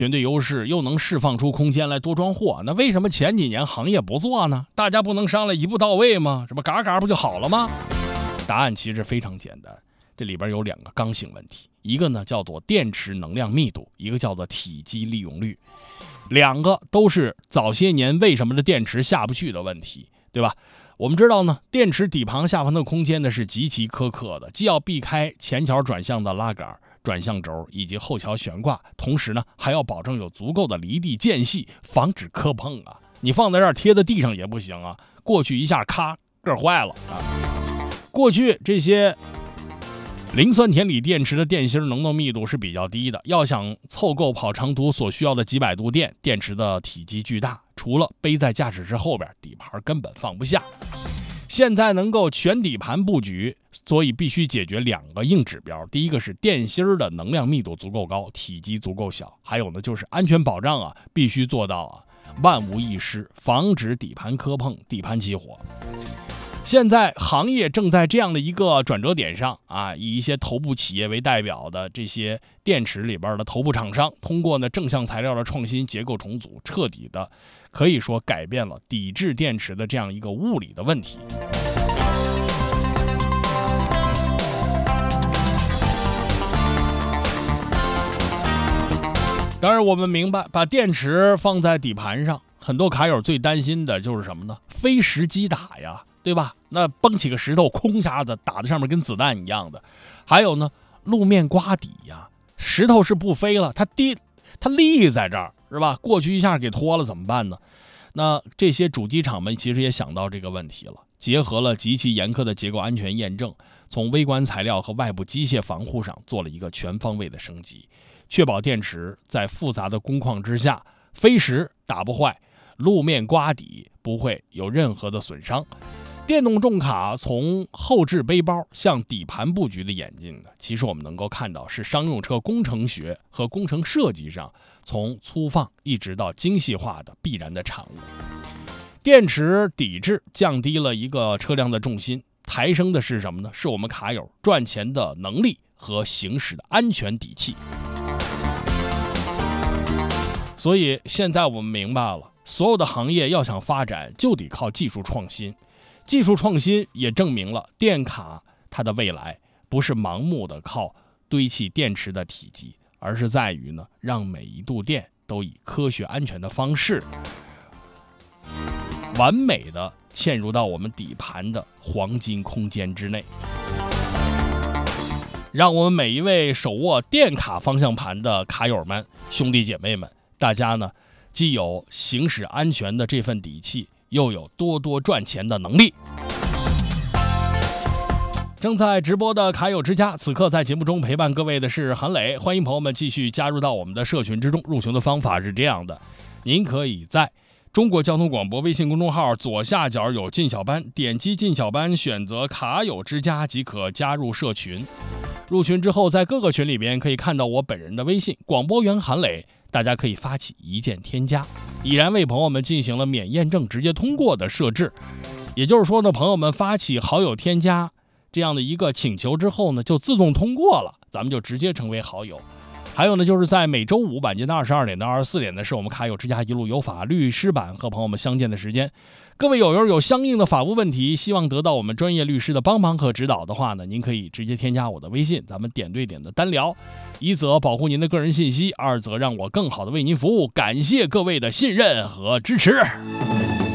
绝对优势，又能释放出空间来多装货，那为什么前几年行业不做呢？大家不能商量一步到位吗？什么嘎嘎不就好了吗？答案其实非常简单，这里边有两个刚性问题，一个呢叫做电池能量密度，一个叫做体积利用率，两个都是早些年为什么这电池下不去的问题，对吧？我们知道呢，电池底盘下方的空间呢是极其苛刻的，既要避开前桥转向的拉杆、转向轴以及后桥悬挂，同时呢还要保证有足够的离地间隙，防止磕碰啊。你放在这儿贴在地上也不行啊，过去一下咔个坏了啊。过去这些磷酸铁锂电池的电芯能动密度是比较低的，要想凑够跑长途所需要的几百度电，电池的体积巨大，除了背在驾驶室后边，底盘根本放不下。现在能够全底盘布局，所以必须解决两个硬指标，第一个是电芯的能量密度足够高，体积足够小，还有呢就是安全保障啊，必须做到啊万无一失，防止底盘磕碰、底盘起火。现在行业正在这样的一个转折点上啊，以一些头部企业为代表的这些电池里边的头部厂商，通过呢正向材料的创新、结构重组，彻底的可以说改变了抵制电池的这样一个物理的问题。当然我们明白，把电池放在底盘上，很多卡友最担心的就是什么呢？非时击打呀，对吧？那崩起个石头，空一下子打在上面跟子弹一样的。还有呢，路面刮底呀，石头是不飞了，它立在这儿，是吧？过去一下给拖了怎么办呢？那这些主机厂们其实也想到这个问题了，结合了极其严苛的结构安全验证，从微观材料和外部机械防护上做了一个全方位的升级，确保电池在复杂的工况之下飞时打不坏，路面刮底不会有任何的损伤。电动重卡从后置背包向底盘布局的演进呢，其实我们能够看到是商用车工程学和工程设计上从粗放一直到精细化的必然的产物。电池抵制降低了一个车辆的重心，抬升的是什么呢？是我们卡友赚钱的能力和行驶的安全底气。所以现在我们明白了，所有的行业要想发展，就得靠技术创新。技术创新也证明了电卡它的未来不是盲目的靠堆砌电池的体积，而是在于呢，让每一度电都以科学安全的方式完美的嵌入到我们底盘的黄金空间之内。让我们每一位手握电卡方向盘的卡友们、兄弟姐妹们，大家呢既有行驶安全的这份底气，又有多赚钱的能力。正在直播的卡友之家，此刻在节目中陪伴各位的是韩磊，欢迎朋友们继续加入到我们的社群之中。入群的方法是这样的，您可以在中国交通广播微信公众号左下角有进小班，点击进小班，选择卡友之家即可加入社群。入群之后，在各个群里边可以看到我本人的微信广播员韩磊，大家可以发起一键添加，已然为朋友们进行了免验证直接通过的设置。也就是说呢，朋友们发起好友添加这样的一个请求之后呢，就自动通过了，咱们就直接成为好友。还有呢，就是在每周五晚间的22点到24点呢，是我们卡友之家一路有法律师版和朋友们相见的时间。各位友友有相应的法务问题，希望得到我们专业律师的帮忙和指导的话呢，您可以直接添加我的微信，咱们点对点的单聊，一则保护您的个人信息，二则让我更好的为您服务。感谢各位的信任和支持。